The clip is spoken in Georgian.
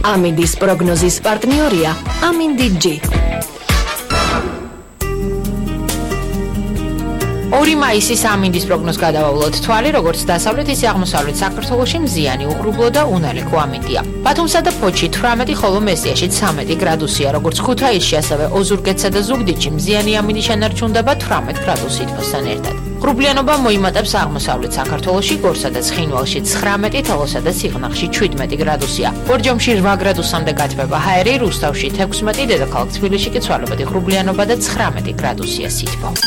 ამინდის პროგნოზის პარტნიორია ამინდი G. 2 მაისის ამინდის პროგნოზს გადავავლოთ თვალი, როგორც დასავლეთ ისე აღმოსავლეთ საქართველოში მზიანი, უღრუბლო და უნალექო ამინდია. ბათუმსა და ფოთში 18, ხოლო მესტიაში 13 გრადუსია, როგორც ქუთაისში, ასევე ოზურგეთსა და ზუგდიდში მზიანი ამინდი შენარჩუნდება 18 გრადუს სითბოსთან ერთად. ღრუბლიანობა მოიმატებს აღმოსავლეთ საქართველოში, გორსა და ცხინვალში 19, თელოსა და სიღნაღში 17 გრადუსია. ბორჯომში 8 გრადუსამდე გათბება ჰაერი, რუსთავში 16, დედაქალაქ თბილისში კი ცვალებადი ღრუბლიანობა და 19 გრადუსია სითბო.